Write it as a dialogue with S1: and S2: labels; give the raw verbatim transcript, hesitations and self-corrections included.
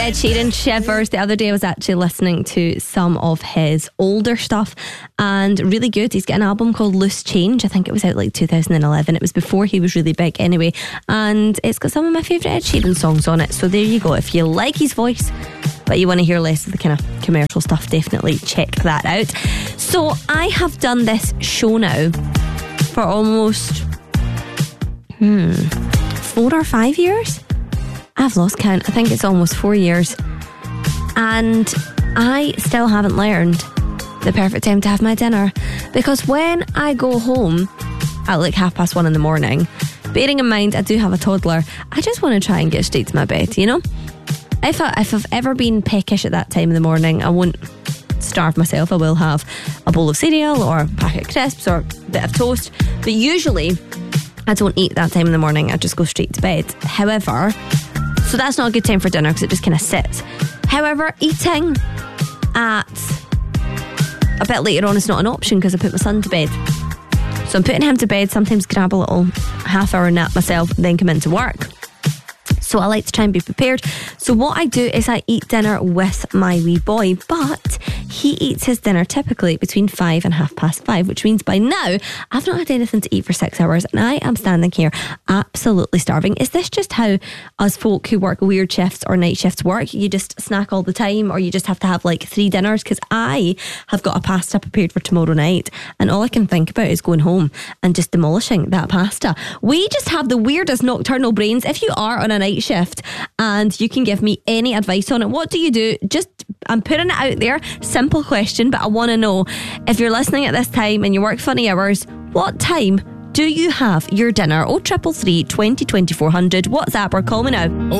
S1: Ed Sheeran, Shivers. The other day I was actually listening to some of his older stuff and really good. He's got an album called Loose Change. I think it was out like two thousand eleven. It was before he was really big anyway. And it's got some of my favourite Ed Sheeran songs on it. So there you go. If you like his voice but you want to hear less of the kind of commercial stuff, definitely check that out. So I have done this show now for almost hmm four or five years. I've lost count. I think it's almost four years. And I still haven't learned the perfect time to have my dinner. Because when I go home at like half past one in the morning, bearing in mind I do have a toddler, I just want to try and get straight to my bed, you know? If, I, if I've ever been peckish at that time in the morning, I won't starve myself. I will have a bowl of cereal or a packet of crisps or a bit of toast. But usually I don't eat that time in the morning. I just go straight to bed. However, so that's not a good time for dinner because it just kind of sits. However, eating at a bit later on is not an option because I put my son to bed. So I'm putting him to bed, sometimes grab a little half hour nap myself, then come into work. So I like to try and be prepared. So what I do is I eat dinner with my wee boy, but he eats his dinner typically between five and half past five, which means by now I've not had anything to eat for six hours and I am standing here absolutely starving. Is this just how us folk who work weird shifts or night shifts work? You just snack all the time or you just have to have like three dinners? Because I have got a pasta prepared for tomorrow night and all I can think about is going home and just demolishing that pasta. We just have the weirdest nocturnal brains. If you are on a night shift and you can give me any advice on it, what do you do? Just, I'm putting it out there, simple question, but I want to know, if you're listening at this time and you work funny hours, what time do you have your dinner? oh triple three, twenty, twenty-four hundred, WhatsApp or call me now.